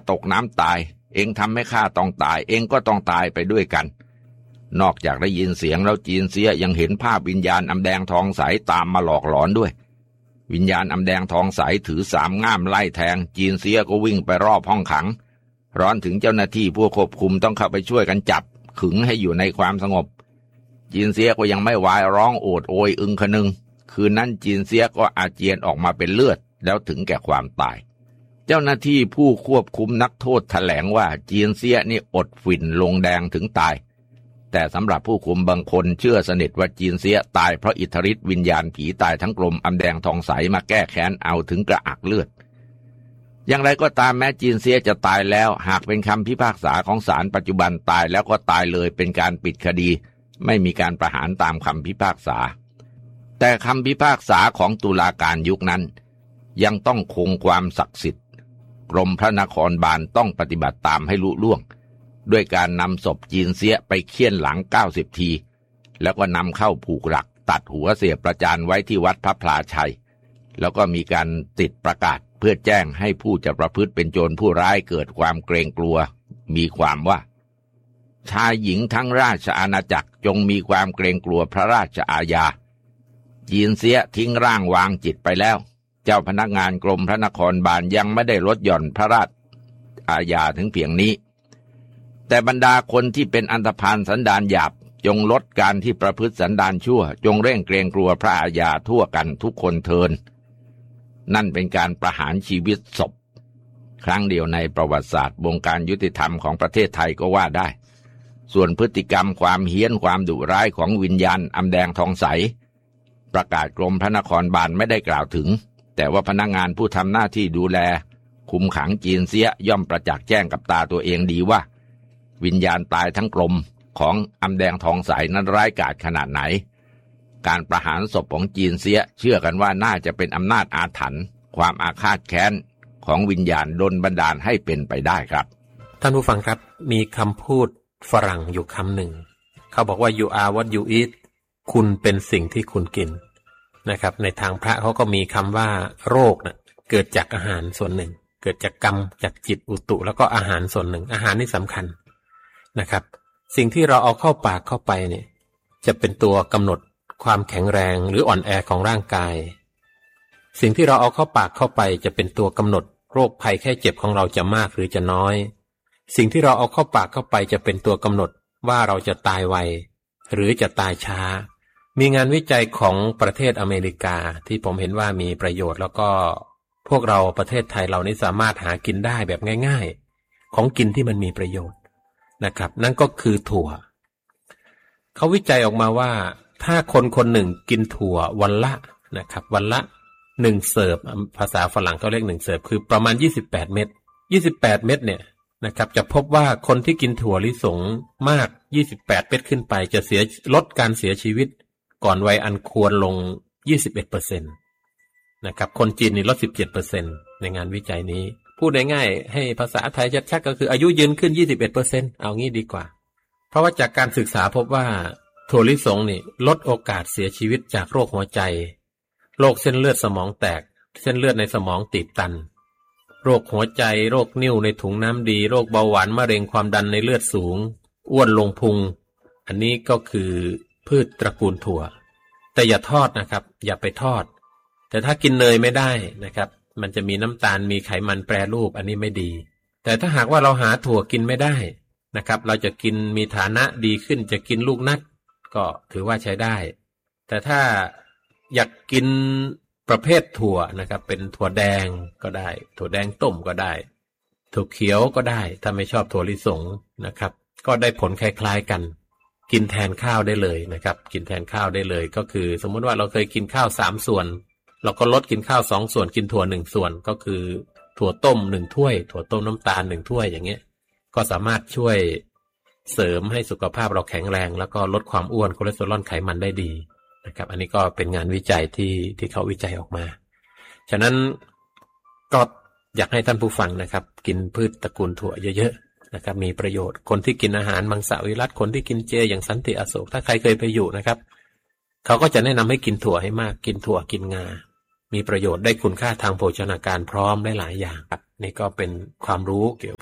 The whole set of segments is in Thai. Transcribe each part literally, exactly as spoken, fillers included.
ตกน้ำตายเองทำให้ข้าต้องตายเองก็ต้องตายไปด้วยกันนอกจากได้ยินเสียงแล้วจีนเสียยังเห็นภาพวิญญาณอำแดงทองใสตามมาหลอกหลอนด้วยวิญญาณอำแดงทองใสถือสามง่ามไล่แทงจีนเสียก็วิ่งไปรอบห้องขังร้อนถึงเจ้าหน้าที่ผู้ควบคุมต้องเข้าไปช่วยกันจับขึงให้อยู่ในความสงบจีนเสียก็ยังไม่วายร้องโอดโอยอึงคนึงคืนนั้นจีนเสียก็อาเจียนออกมาเป็นเลือดแล้วถึงแก่ความตายเจ้าหน้าที่ผู้ควบคุมนักโทษแถลงว่าจีนเสียนี่อดฝิ่นลงแดงถึงตายแต่สำหรับผู้คุมบางคนเชื่อสนิทว่าจีนเสียตายเพราะอิทธิฤทธิ์วิญญาณผีตายทั้งกลมอำแดงทองใสมาแก้แค้นเอาถึงกระอักเลือดอย่างไรก็ตามแม้จีนเสียจะตายแล้วหากเป็นคำพิพากษาของศาลปัจจุบันตายแล้วก็ตายเลยเป็นการปิดคดีไม่มีการประหารตามคำพิพากษาแต่คำพิพากษาของตุลาการยุคนั้นยังต้องคงความศักดิ์สิทธิ์กรมพระนครบาลต้องปฏิบัติตามให้ลุล่วงด้วยการนำศพจีนเสียไปเคี่ยนหลังเก้าสิบทีแล้วก็นำเข้าผูกหลักตัดหัวเสียบประจานไว้ที่วัดพระพลาชัยแล้วก็มีการติดประกาศเพื่อแจ้งให้ผู้จะประพฤติเป็นโจรผู้ร้ายเกิดความเกรงกลัวมีความว่าชายหญิงทั้งราชอาณาจักรจงมีความเกรงกลัวพระราชอาญาจีนเสียทิ้งร่างวางจิตไปแล้วเจ้าพนักงานกรมพระนครบาลยังไม่ได้ลดหย่อนพระราชอาญาถึงเพียงนี้แต่บรรดาคนที่เป็นอันธพาลสันดานหยาบจงลดการที่ประพฤติสันดานชั่วจงเร่งเกรงกลัวพระอาญาทั่วกันทุกคนเทินนั่นเป็นการประหารชีวิตศพครั้งเดียวในประวัติศาสตร์วงการยุติธรรมของประเทศไทยก็ว่าได้ส่วนพฤติกรรมความเหี้ยนความดุร้ายของวิญญาณอำแดงทองใสประกาศกรมพระนครบาลไม่ได้กล่าวถึงแต่ว่าพนักงานผู้ทำหน้าที่ดูแลคุมขังจีนเสียย่อมประจักษ์แจ้งกับตาตัวเองดีว่าวิญญาณตายทั้งกลมของอำแดงทองใสนั้นร้ายกาจขนาดไหนการประหารศพของจีนเสียเชื่อกันว่าน่าจะเป็นอำนาจอาถรรพ์ความอาฆาตแค้นของวิญญาณดลบันดาลให้เป็นไปได้ครับท่านผู้ฟังครับมีคำพูดฝรั่งอยู่คำหนึ่งเขาบอกว่า you are what you eat คุณเป็นสิ่งที่คุณกินนะครับในทางพระเขาก็มีคำว่าโรคนะเกิดจากอาหารส่วนหนึ่งเกิดจากกรรมจากจิตอุตุแล้วก็อาหารส่วนหนึ่งอาหารนี่สำคัญนะครับสิ่งที่เราเอาเข้าปากเข้าไปเนี่ยจะเป็นตัวกำหนดความแข็งแรงหรืออ่อนแอของร่างกายสิ่งที่เราเอาเข้าปากเข้าไปจะเป็นตัวกำหนดโรคภัยแค่เจ็บของเราจะมากหรือจะน้อยสิ่งที่เราเอาเข้าปากเข้าไปจะเป็นตัวกำหนดว่าเราจะตายไวหรือจะตายช้ามีงานวิจัยของประเทศอเมริกาที่ผมเห็นว่ามีประโยชน์แล้วก็พวกเราประเทศไทยเรานี่สามารถหากินได้แบบง่ายๆของกินที่มันมีประโยชน์นะครับนั่นก็คือถั่วเขาวิจัยออกมาว่าถ้าคนคนหนึ่งกินถั่ววันละนะครับวันละหนึ่งเสิร์ฟภาษาฝรั่งเขาเรียกหนึ่งเสิร์ฟคือประมาณยี่สิบแปดเม็ดยี่สิบแปดเม็ดเนี่ยนะครับจะพบว่าคนที่กินถั่วลิสงมากยี่สิบแปดเม็ดขึ้นไปจะเสียลดการเสียชีวิตก่อนวัยอันควรลง ยี่สิบเอ็ดเปอร์เซ็นต์ นะครับคนจีนนี่ลด สิบเจ็ดเปอร์เซ็นต์ ในงานวิจัยนี้พูดง่ายๆให้ภาษาไทยชัดๆก็คืออายุยืนขึ้น ยี่สิบเอ็ดเปอร์เซ็นต์ เอางี้ดีกว่าเพราะว่าจากการศึกษาพบว่าถั่วลิสงนี่ลดโอกาสเสียชีวิตจากโรคหัวใจโรคเส้นเลือดสมองแตกเส้นเลือดในสมองตีบตันโรคหัวใจโรคนิ่วในถุงน้ำดีโรคเบาหวานมะเร็งความดันในเลือดสูงอ้วนลงพุงอันนี้ก็คือพืชตระกูลถั่วแต่อย่าทอดนะครับอย่าไปทอดแต่ถ้ากินเนยไม่ได้นะครับมันจะมีน้ำตาลมีไขมันแปรรูปอันนี้ไม่ดีแต่ถ้าหากว่าเราหาถั่วกินไม่ได้นะครับเราจะกินมีฐานะดีขึ้นจะกินลูกนัดก็ถือว่าใช้ได้แต่ถ้าอยากกินประเภทถั่วนะครับเป็นถั่วแดงก็ได้ถั่วแดงต้มก็ได้ถั่วเขียวก็ได้ถ้าไม่ชอบถั่วลิสงนะครับก็ได้ผลคล้ายๆกันกินแทนข้าวได้เลยนะครับกินแทนข้าวได้เลยก็คือสมมุติว่าเราเคยกินข้าวสามส่วนเราก็ลดกินข้าวสองส่วนกินถั่วหนึ่งส่วนก็คือถั่วต้มหนึ่งถ้วยถั่วต้มน้ำตาลหนึ่งถ้วยอย่างเงี้ยก็สามารถช่วยเสริมให้สุขภาพเราแข็งแรงแล้วก็ลดความอ้วนคอเลสเตอรอลไขมันได้ดีนะครับอันนี้ก็เป็นงานวิจัยที่ที่เขาวิจัยออกมาฉะนั้นก็อยากให้ท่านผู้ฟังนะครับกินพืชตระกูลถั่วเยอะๆนะครับมีประโยชน์คนที่กินอาหารมังสวิรัติคนที่กินเจอย่างสันติอโศกถ้าใครเคยไปอยู่นะครับเขาก็จะแนะนำให้กินถั่วให้มากกินถั่วกินงามีประโยชน์ได้คุณค่าทางโภชนาการพร้อมได้หลายอย่างครับนี่ก็เป็นความรู้เกี่ยวกับ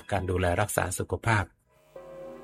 การดูแลรักษาสุขภาพ